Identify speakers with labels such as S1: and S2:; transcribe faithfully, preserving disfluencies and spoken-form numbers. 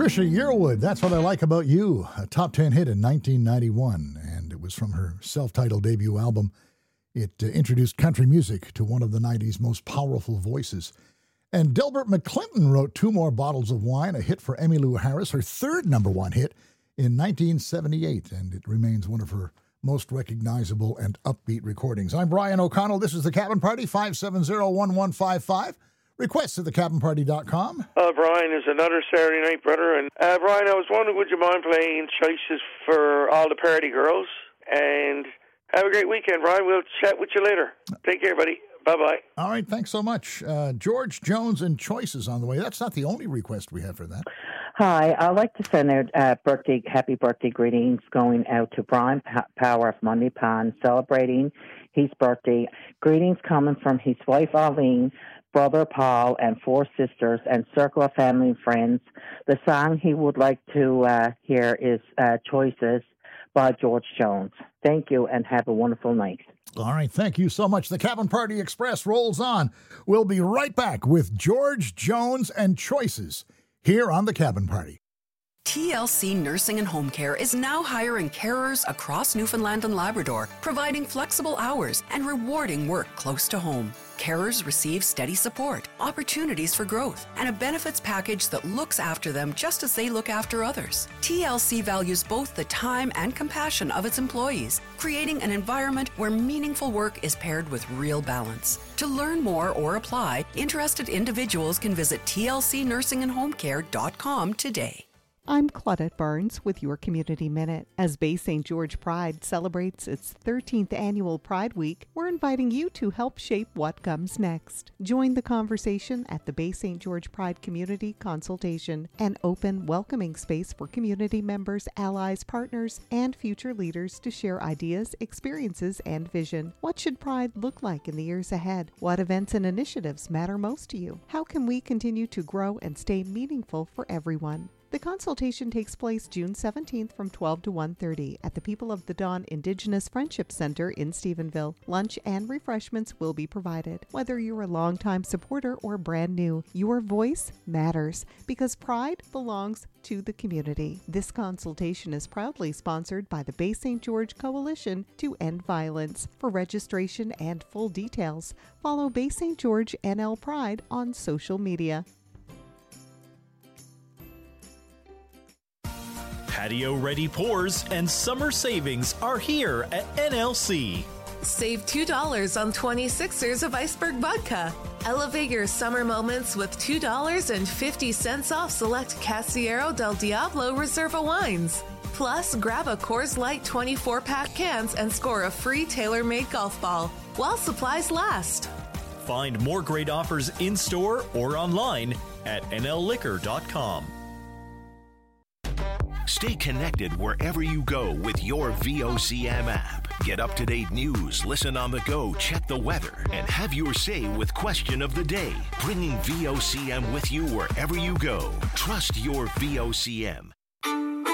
S1: Trisha Yearwood, That's What I Like About You, a top ten hit in nineteen ninety-one, and it was from her self-titled debut album. It uh, introduced country music to one of the nineties most powerful voices. And Delbert McClinton wrote Two More Bottles of Wine, a hit for Emmylou Harris, her third number one hit in nineteen seventy-eight, and it remains one of her most recognizable and upbeat recordings. I'm Brian O'Connell. This is The Cabin Party, five seven zero, one one five five. Requests at the cabin party dot com.
S2: Uh, Brian, is another Saturday night, brother. And uh, Brian, I was wondering, would you mind playing Choices for all the party girls? And have a great weekend, Brian. We'll chat with you later. Take care, buddy. Bye-bye.
S1: All right, thanks so much. Uh, George Jones and Choices on the way. That's not the only request we have for that.
S3: Hi, I'd like to send out uh, birthday, happy birthday greetings going out to Brian P- Power of Monday Pan, celebrating his birthday. Greetings coming from his wife, Arlene, brother Paul, and four sisters, and circle of family and friends. The song he would like to uh, hear is uh, Choices by George Jones. Thank you, and have a wonderful night.
S1: All right, thank you so much. The Cabin Party Express rolls on. We'll be right back with George Jones and Choices here on The Cabin Party.
S4: T L C Nursing and Home Care is now hiring carers across Newfoundland and Labrador, providing flexible hours and rewarding work close to home. Carers receive steady support, opportunities for growth, and a benefits package that looks after them just as they look after others. T L C values both the time and compassion of its employees, creating an environment where meaningful work is paired with real balance. To learn more or apply, interested individuals can visit T L C nursing and home care dot com today.
S5: I'm Claudette Barnes with your Community Minute. As Bay Saint George Pride celebrates its thirteenth annual Pride Week, we're inviting you to help shape what comes next. Join the conversation at the Bay Saint George Pride Community Consultation, an open, welcoming space for community members, allies, partners, and future leaders to share ideas, experiences, and vision. What should Pride look like in the years ahead? What events and initiatives matter most to you? How can we continue to grow and stay meaningful for everyone? The consultation takes place June seventeenth from twelve to one thirty at the People of the Dawn Indigenous Friendship Center in Stephenville. Lunch and refreshments will be provided. Whether you're a longtime supporter or brand new, your voice matters because pride belongs to the community. This consultation is proudly sponsored by the Bay Saint George Coalition to End Violence. For registration and full details, follow Bay Saint George N L Pride on social media.
S6: Patio-ready pours and summer savings are here at N L C.
S7: Save two dollars on twenty-sixers of Iceberg Vodka. Elevate your summer moments with two dollars and fifty cents off select Casillero del Diablo Reserva wines. Plus, grab a Coors Light twenty-four pack cans and score a free tailor-made golf ball while supplies last.
S6: Find more great offers in-store or online at N L liquor dot com.
S8: Stay connected wherever you go with your V O C M app. Get up-to-date news, listen on the go, check the weather, and have your say with Question of the Day. Bringing V O C M with you wherever you go. Trust your V O C M.